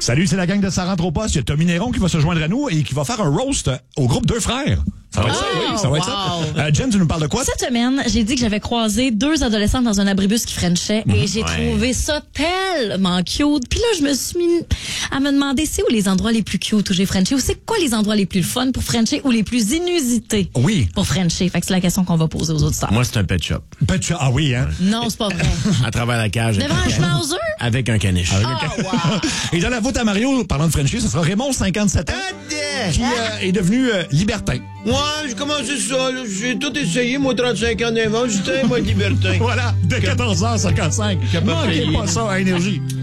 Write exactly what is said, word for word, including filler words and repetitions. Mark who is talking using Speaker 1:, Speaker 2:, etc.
Speaker 1: Salut, c'est la gang de Ça rentre au poste. Il y a Tommy Néron qui va se joindre à nous et qui va faire un roast au groupe Deux Frères. Ça va être
Speaker 2: oh,
Speaker 1: ça, oui, ça va
Speaker 2: wow.
Speaker 1: être ça. Euh, Jen, tu nous parles de quoi?
Speaker 2: Cette semaine, j'ai dit que j'avais croisé deux adolescents dans un abribus qui frenchaient et j'ai
Speaker 3: ouais.
Speaker 2: trouvé ça tellement cute. Puis là, je me suis mis à me demander c'est où les endroits les plus cute où j'ai frenché ou c'est quoi les endroits les plus fun pour frencher ou les plus inusités
Speaker 1: Oui.
Speaker 2: pour frencher. Fait que c'est la question qu'on va poser aux auditeurs.
Speaker 3: Moi, c'est un pet shop.
Speaker 1: Pet shop. Ah oui, hein?
Speaker 2: Non, c'est pas vrai.
Speaker 3: À travers la cage.
Speaker 2: Devant un schmauser?
Speaker 3: Avec un caniche.
Speaker 2: Oh, wow.
Speaker 1: Et dans la voûte à Mario, parlant de Frenchie, ce sera Raymond, cinquante-sept ans, qui euh, est devenu euh, libertin.
Speaker 4: Ouais, j'ai commencé ça, là. J'ai tout essayé, moi, trente-cinq ans d'avant. J'étais, moi, libertin.
Speaker 1: Voilà, de quatorze heures cinquante-cinq.
Speaker 4: Capable de
Speaker 1: Manquez
Speaker 4: payer.
Speaker 1: pas ça à Énergie.